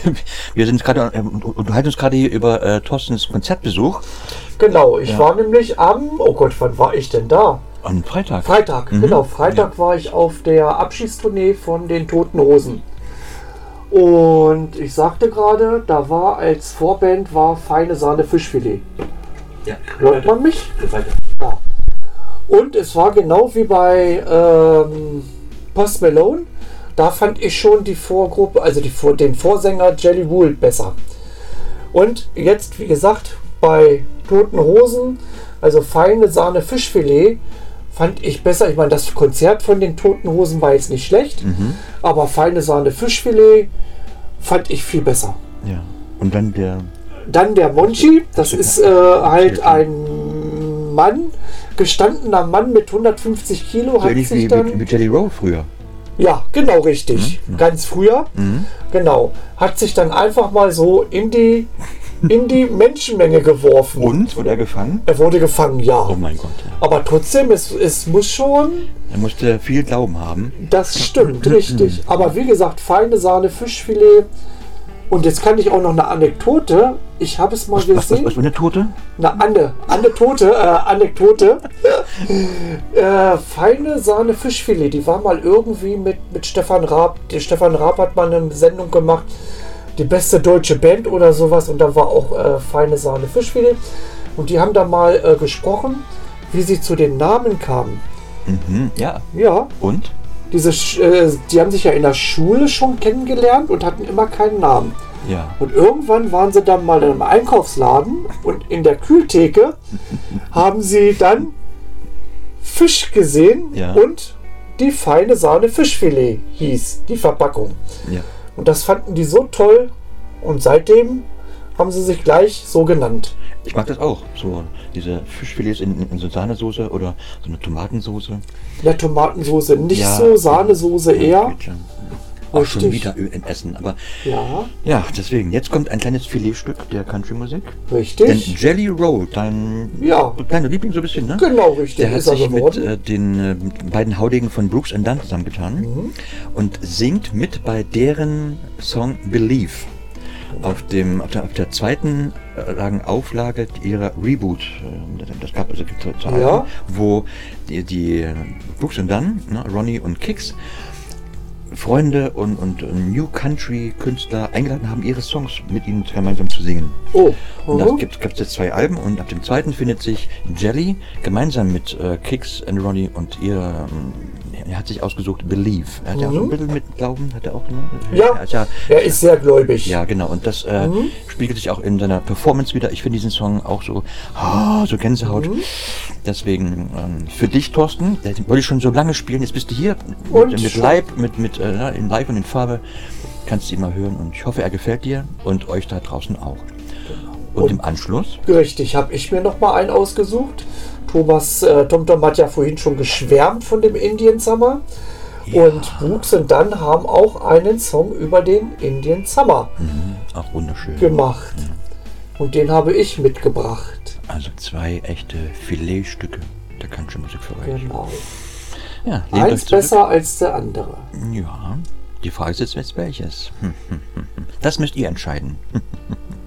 wir sind gerade und du halten uns gerade hier über Thorstens Konzertbesuch. Genau, ich war nämlich oh Gott, wann war ich denn da? Am Freitag. Freitag war ich auf der Abschiedstournee von den Toten Hosen. Und ich sagte gerade, da war als Vorband Feine Sahne Fischfilet. Ja. Hört man mich? Ja. Und es war genau wie bei Post Malone. Da fand ich schon die Vorgruppe, also den Vorsänger Jelly Roll besser. Und jetzt, wie gesagt, bei Toten Hosen, also Feine Sahne Fischfilet, fand ich besser. Ich meine, das Konzert von den Toten Hosen war jetzt nicht schlecht, aber Feine Sahne Fischfilet fand ich viel besser. Ja. Und dann der Monchi, das ist halt ein Mann, gestandener Mann mit 150 Kilo. So ähnlich wie Jelly Roll früher. Ja, genau, richtig. Ganz früher. Genau. Hat sich dann einfach mal so in die Menschenmenge geworfen. Und? Wurde er gefangen? Er wurde gefangen, ja. Oh mein Gott. Ja. Aber trotzdem, es muss schon... Er musste viel Glauben haben. Das stimmt, richtig. Aber wie gesagt, feine Sahne, Fischfilet. Und jetzt kann ich auch noch eine Anekdote. Ich habe es mal gesehen. Was für eine Tote? Anekdote. Feine Sahne Fischfilet. Die war mal irgendwie mit Stefan Raab. Stefan Raab hat mal eine Sendung gemacht. Die beste deutsche Band oder sowas. Und da war auch Feine Sahne Fischfilet. Und die haben da mal gesprochen, wie sie zu den Namen kamen. Ja. Ja. Und? Die haben sich ja in der Schule schon kennengelernt und hatten immer keinen Namen. Ja. Und irgendwann waren sie dann mal im Einkaufsladen und in der Kühltheke haben sie dann Fisch gesehen und die Feine Sahne Fischfilet hieß die Verpackung. Ja. Und das fanden die so toll und seitdem haben sie sich gleich so genannt. Ich mag das auch, so diese Fischfilets in so Sahnesoße oder so eine Tomatensoße. Ja, Tomatensoße, nicht so Sahnesoße eher. Auch schon wieder in Essen, aber ja, deswegen, jetzt kommt ein kleines Filetstück der Country-Musik. Richtig. Denn Jelly Roll, dein kleiner Liebling so ein bisschen, ne? Genau, richtig. Der hat sich mit den beiden Haudegen von Brooks and Dunn zusammengetan und singt mit bei deren Song Believe. Auf der zweiten Auflage ihrer Reboot, das gab also zu Alben, wo die Brooks and Dunn, ne, Ronnie und Kix, Freunde und New Country Künstler eingeladen haben, ihre Songs mit ihnen gemeinsam zu singen. Und das gibt es jetzt 2 Alben und ab dem zweiten findet sich Jelly gemeinsam mit Kix und Ronnie und er hat sich ausgesucht Believe. Er hat ja auch so ein bisschen mit Glauben, hat er auch gemacht. Ja, er ist sehr gläubig. Ja, genau. Und das spiegelt sich auch in seiner Performance wieder. Ich finde diesen Song auch so Gänsehaut. Deswegen für dich, Thorsten, den wollte ich schon so lange spielen. Jetzt bist du hier mit in Live und in Farbe. Kannst du ihn mal hören und ich hoffe, er gefällt dir und euch da draußen auch. Und im Anschluss? Richtig, habe ich mir noch mal einen ausgesucht. TomTom hat ja vorhin schon geschwärmt von dem Indian Summer. Ja. Und Brooks and Dunn haben auch einen Song über den Indian Summer auch wunderschön gemacht. Und den habe ich mitgebracht. Also 2 echte Filetstücke der Country-Musik für euch. Genau. Ja, eins besser als der andere. Ja, die Frage ist jetzt welches. Das müsst ihr entscheiden.